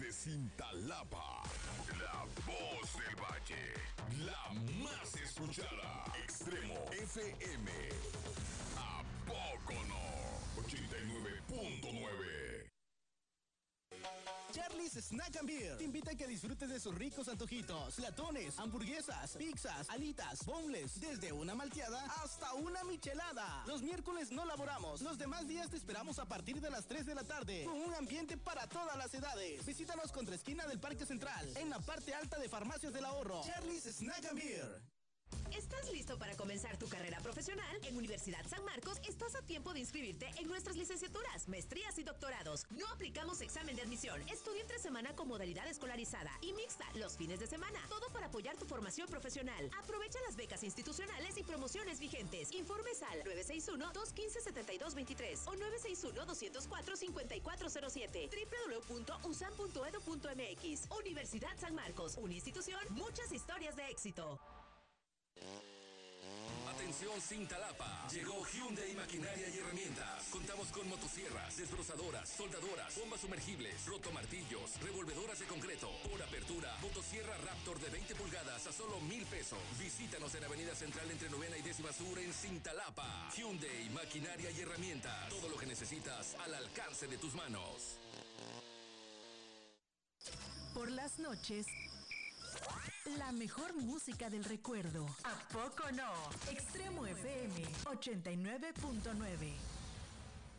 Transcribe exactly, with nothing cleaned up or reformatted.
Desde Cintalapa, la voz del valle, la más escuchada. Extremo F M. ¿A poco no? ochenta y nueve punto nueve. Charlie's Snack and Beer te invita a que disfrutes de sus ricos antojitos, latones, hamburguesas, pizzas, alitas, boneless, desde una malteada hasta una michelada. Los miércoles no laboramos, los demás días te esperamos a partir de las tres de la tarde, con un ambiente para todas las edades. Visítanos contra esquina del Parque Central, en la parte alta de Farmacias del Ahorro. Charlie's Snack and Beer. ¿Estás listo para comenzar tu carrera profesional? En Universidad San Marcos estás a tiempo de inscribirte en nuestras licenciaturas, maestrías y doctorados. No aplicamos examen de admisión. Estudia entre semana con modalidad escolarizada y mixta los fines de semana. Todo para apoyar tu formación profesional. Aprovecha las becas institucionales y promociones vigentes. Informes al nueve seis uno, dos uno cinco, siete dos dos tres o nueve seis uno, dos cero cuatro, cinco cuatro cero siete. doble u doble u doble u punto u s a m punto e d u punto m x. Universidad San Marcos, una institución, muchas historias de éxito. Atención Cintalapa, llegó Hyundai Maquinaria y Herramientas. Contamos con motosierras, desbrozadoras, soldadoras, bombas sumergibles, rotomartillos, revolvedoras de concreto. Por apertura, motosierra Raptor de veinte pulgadas a solo mil pesos. Visítanos en Avenida Central entre Novena y Décima Sur en Cintalapa. Hyundai Maquinaria y Herramientas. Todo lo que necesitas al alcance de tus manos. Por las noches, la mejor música del recuerdo. ¿A poco no? Extremo F M ochenta y nueve punto nueve.